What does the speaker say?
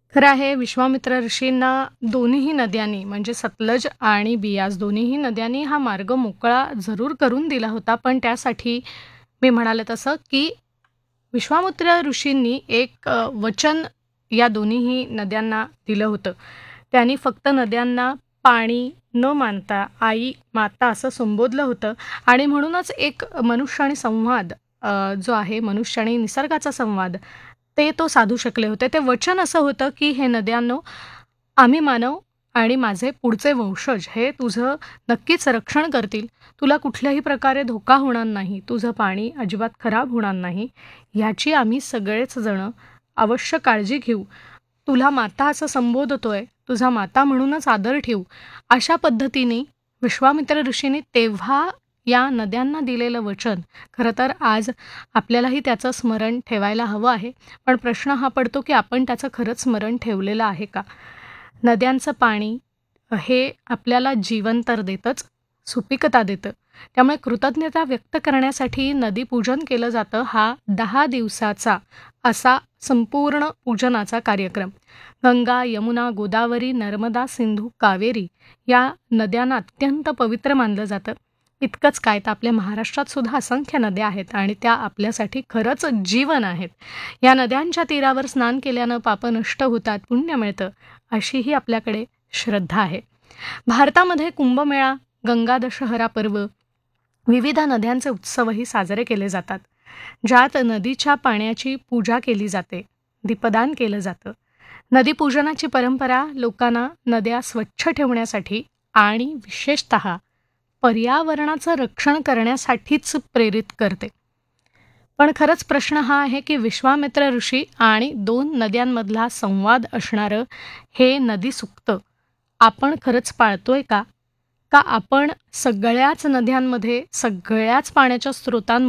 खरं आहे, विश्वामित्र ऋषींना दोन्हीही नद्यांनी म्हणजे सतलज आणि बियास दोन्हीही नद्यांनी हा मार्ग मोकळा जरूर करून दिला होता. पण त्यासाठी मी म्हणाले तसं, की विश्वामित्र ऋषींनी एक वचन या दोन्हीही नद्यांना दिलं होतं. त्यांनी फक्त नद्यांना पाणी न मानता आई, माता असं संबोधलं होतं आणि म्हणूनच एक मनुष्य आणि संवाद जो आहे मनुष्य आणि निसर्गाचा संवाद, ते तो साधू शकले होते. ते वचन असं होतं, की "हे नद्यांनो, आम्ही मानव आणि माझे पुढचे वंशज हे तुझं नक्कीच रक्षण करतील. तुला कुठल्याही प्रकारे धोका होणार नाही. तुझं पाणी अजिबात खराब होणार नाही. ह्याची आम्ही सगळेच जण अवश्य काळजी घेऊ. तुला माता असं संबोधतोय, तुझा माता म्हणूनच आदर ठेवू." अशा पद्धतीने विश्वामित्र ऋषींनी तेव्हा या नद्यांना दिलेलं वचन खरं तर आज आपल्यालाही त्याचं स्मरण ठेवायला हवं आहे. पण प्रश्न हा पडतो, की आपण त्याचं खरंच स्मरण ठेवलेलं आहे का? नद्यांचं पाणी हे आपल्याला जीवन तर देतंच, सुपिकता देतं. त्यामुळे कृतज्ञता व्यक्त करण्यासाठी नदीपूजन केलं जातं. हा 10 दिवसाचा असा संपूर्ण पूजनाचा कार्यक्रम. गंगा, यमुना, गोदावरी, नर्मदा, सिंधू, कावेरी या नद्यांना अत्यंत पवित्र मानलं जातं. इतकंच काय तर आपल्या महाराष्ट्रात सुद्धा असंख्य नद्या आहेत आणि त्या आपल्यासाठी खरंच जीवन आहेत. या नद्यांच्या तीरावर स्नान केल्यानं पापं नष्ट होतात, पुण्य मिळतं, अशीही आपल्याकडे श्रद्धा आहे. भारतामध्ये कुंभमेळा, गंगा दशहरा पर्व, विविध नद्यांचे उत्सवही साजरे केले जातात, ज्यात नदीच्या पाण्याची पूजा केली जाते, दीपदान केलं जातं. नदीपूजनाची परंपरा लोकांना नद्या स्वच्छ ठेवण्यासाठी आणि विशेषतः पर्यावरणाचं रक्षण करण्यासाठीच प्रेरित करते. पण खरंच प्रश्न हा आहे, की विश्वामित्र ऋषी आणि 2 नद्यांमधला संवाद असणारं हे नदीसूक्त आपण खरंच पाळतोय का? का आपण सगळ्याच नद्यांमध्ये, सगळ्याच पाण्याच्या स्रोतांमध्ये